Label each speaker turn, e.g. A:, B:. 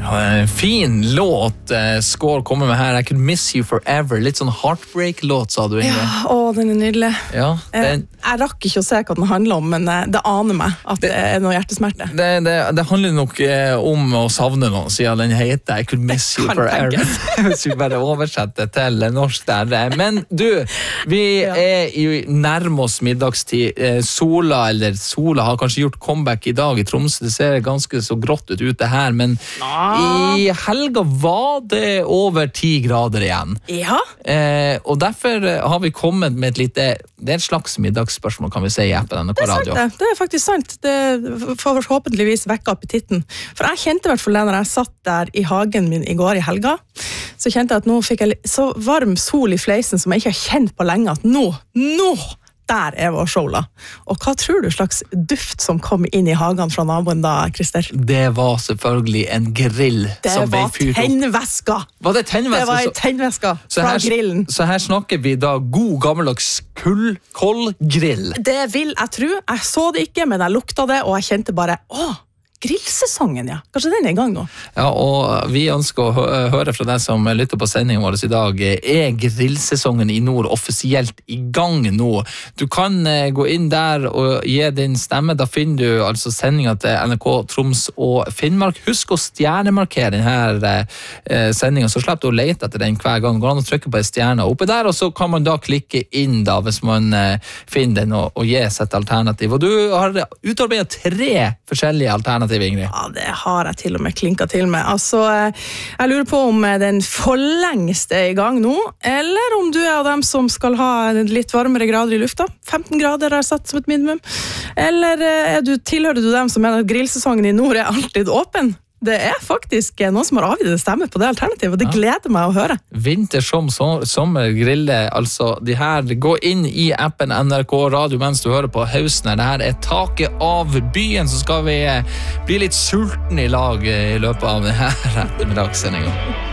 A: Fin låt Skål kommer med her I could miss you forever Litt sånn heartbreak-låt, sa du Ingrid.
B: Ja, den nydelig
A: Ja,
B: Jeg rakk ikke å se hva den handler om, men det aner meg at det noe hjertesmerte.
A: Det handler nok om å savne noen, siden den heter I could miss you forever Hvis vi bare oversetter til norsk der. Men du, vi i nærme oss middagstid. Sola har kanskje gjort comeback i dag I Tromsø. Det ser ganske så grått ut ute her, men I helga var det over 10 grader igjen.
B: Ja.
A: Og derfor har vi kommet med et lite, det et slags middagsspørsmål, kan vi si I appen NRK Radio.
B: Det faktisk sant. Det får forhåpentligvis vekke appetitten. For jeg kjente I hvert fall det når jeg satt der I hagen min I går I helga, så kjente jeg at nå fikk jeg så varm sol I fleisen som jeg ikke har kjent på lenge, at nå der vår sola. Og hva tror du slags duft som kom inn I hagen fra naboen da, Christer?
A: Det var selvfølgelig en grill som ble fyrt opp.
B: Det var tennvæska.
A: Var det tennvæska?
B: Det var en tennvæska fra grillen.
A: Så her snakker vi da god gammeldags kullkollgrill.
B: Det vil jeg tro. Jeg så det ikke, men jeg lukta det, og jeg kjente bare, grillsesongen, ja. Kanskje den I gang nå? Ja,
A: og vi ønsker å høre fra deg som lytter på sendingen vår I dag. Grillsesongen I nord offisielt I gang nå? Du kan gå inn der og gi din stemme. Da finner du altså sendingen til NRK Troms og Finnmark. Husk å stjernemarkere denne sendingen, så slipper du å lete etter den hver gang. Gå an å trykke på en stjerne oppe der, og så kan man da klikke inn da, hvis man finner den og gi seg et alternativ. Og du har utarbeidet 3 forskjellige alternativer. Ingrid.
B: Ja, det har jeg til og med klinket til med. Altså, jeg lurer på om den for lengst I gang nå, eller om du av dem som skal ha litt varmere grader I lufta. 15 grader har satt som et minimum. Eller tilhører du dem som mener at grillsesongen I nord alltid åpen? Det faktisk noen som har avgitt stemme på det alternativet, og det gleder meg å høre.
A: Vinter som sommer, grille, altså de her, gå inn I appen NRK Radio mens du hører på Hausner. Det her taket av byen, så skal vi bli litt sulten I lag I løpet av denne ettermiddagssendingen.